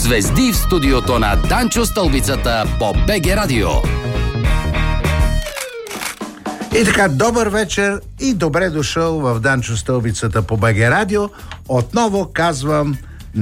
Звезди в студиото на Данчо Стълбицата по БГ Радио. И така, добър вечер и добре дошъл в Данчо Стълбицата по БГ Радио. Отново казвам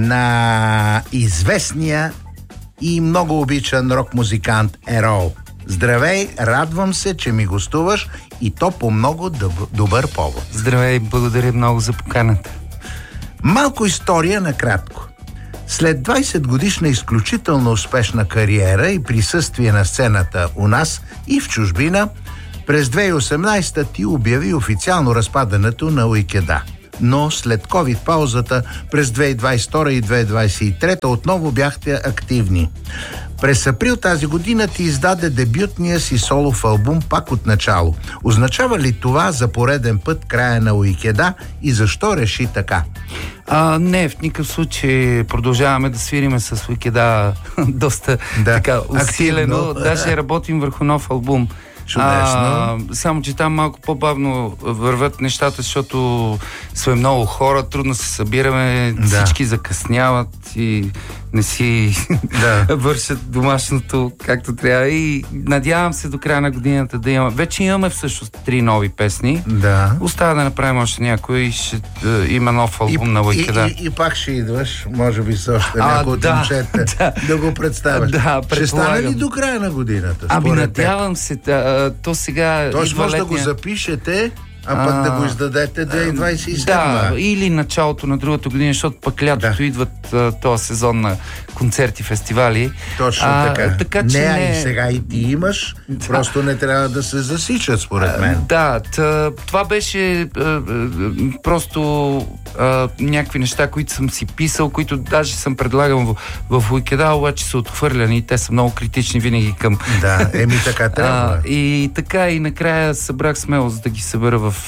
на известния и много обичан рок-музикант Ерол. Здравей, радвам се, че ми гостуваш и то по много добър повод. Здравей, благодаря много за поканата. Малко история накратко. След 20 годишна изключително успешна кариера и присъствие на сцената у нас и в чужбина, през 2018 ти обяви официално разпадането на Уикеда. Но след COVID-паузата през 2022 и 2023 отново бяхте активни. През април тази година ти издаде дебютния си солов албум пак от начало. Означава ли това за пореден път края на Уикеда и защо реши така? Не, в никакъв случай продължаваме да свириме с Уикеда доста така усилено. Даже работим върху нов албум. Чудесно. Само, че там малко по-бавно върват нещата, защото сме много хора, трудно се събираме, всички закъсняват и не си вършат домашното както трябва. И надявам се до края на годината да имаме. Вече имаме всъщност 3 нови песни. Да. Остава да направим още някой и ще има нов албум на Уикеда. И пак ще идваш, може би с още някой от момчета да го представяш. Ще стане ли до края на годината? Надявам се. То сега... Тоест може да го запишете, а пък да го издадете 2027. Да, или началото на другата година, защото пък лятото идват този сезон на концерти, фестивали. Точно така. И сега и ти имаш, просто не трябва да се засичат, според мен. Това беше просто някакви неща, които съм си писал, които даже съм предлагал в Уикеда, обаче са отхвърляни и те са много критични винаги към... Така трябва. И така и накрая събрах смелост да ги събера в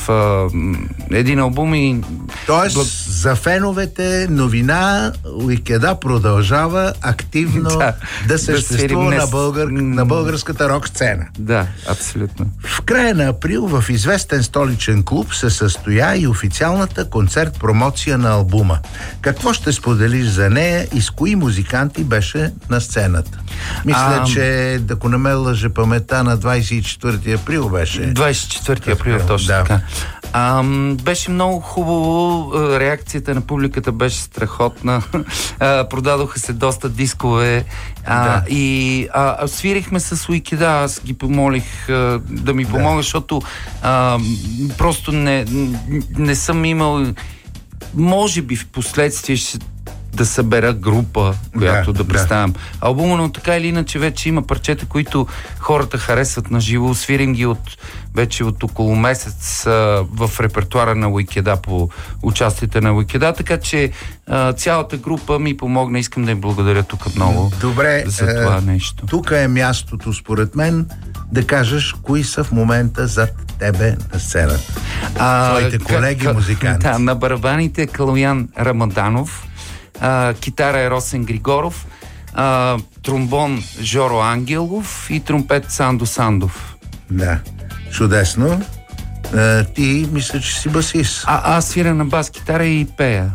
един албум и... Тоест, за феновете новина Уикеда продължава активно да съществува на българската рок сцена. Да, абсолютно. В края на април в известен столичен клуб се състоя и официалната концерт-промоция на албума. Какво ще споделиш за нея и с кои музиканти беше на сцената? Мисля, че ако не ме лъже паметта, на 24 април беше. 24 април, точно така. Беше много хубаво, реакцията на публиката беше страхотна, продадоха се доста дискове и свирихме с Уикеда, аз ги помолих да ми помогна, защото просто не съм имал, може би в последствие да събера група, която да представям албума, но така или иначе вече има парчета, които хората харесват на живо. Свирим ги вече от около месец в репертуара на Уикеда по участието на Уикеда, така че цялата група ми помогна. Искам да им благодаря тук много. Добре, за това нещо. Тук е мястото, според мен, да кажеш кои са в момента зад тебе на сцената. Твоите колеги музиканти. На барабаните Калоян Рамаданов, китара е Росен Григоров, тромбон Жоро Ангелов и тромпет Сандо Сандов. Да, чудесно. Ти мисля, че си басист. Аз свиря на бас китара и пея.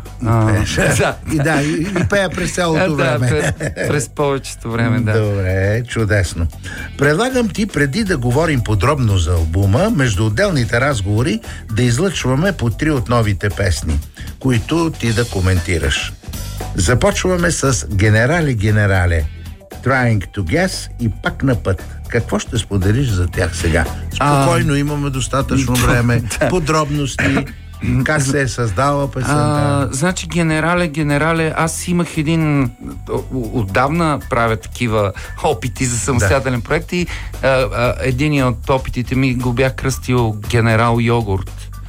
И пея през цялото време. През повечето време, да. Добре, чудесно. Предлагам ти, преди да говорим подробно за албума, между отделните разговори да излъчваме по 3 от новите песни, които ти да коментираш. Започваме с Генерале, Trying to Guess и Пак на път. Какво ще споделиш за тях сега? Спокойно, имаме достатъчно време, подробности, как се е създала песента. Значи, Генерале, аз имах отдавна правя такива опити за самостоятелен проект и един от опитите ми го бях кръстил Генерал Йогурт.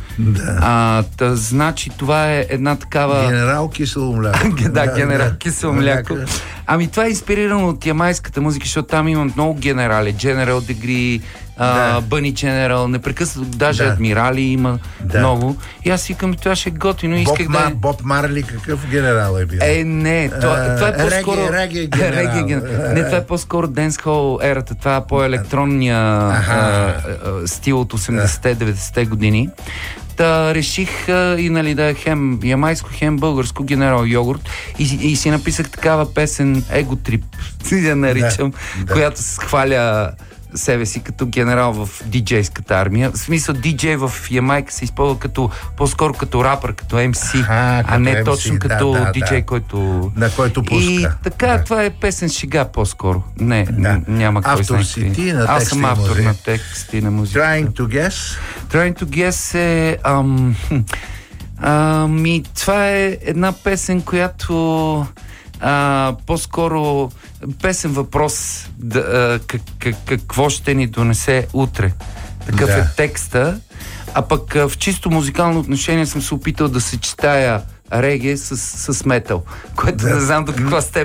Значи това е една такава... Генерал кисело мляко. Генерал кисело мляко. Това е инспирирано от ямайската музика, защото там имам много генерали. General Degree, Бъни General, непрекъснато, даже адмирали има много. И аз викам, това ще е готино. Боб Марли какъв генерал е бил? Не, това е по-скоро... Реге генерал. Не, това е по-скоро Dancehall ерата, това е по-електронния стил от 80-те, 90-те години. Реших и да е хем ямайско, хем българско Генерал Йогурт. И си написах такава песен Ego Trip, я наричам, която се хваля себе си като генерал в диджейската армия. В смисъл, диджей в Ямайка се използва по-скоро като рапър, като MC, а не точно като диджей, който... На който пуска. И така, това е песен шега по-скоро. Не, няма кой знае. Автор си ти на текст и музика. Аз съм автор на текст и на музика. Trying to Guess? Trying to Guess е... това е една песен, която... по-скоро песен въпрос какво ще ни донесе утре. Такъв е текста. А пък в чисто музикално отношение съм се опитал да съчетая реге с метал, което не знам до каква степен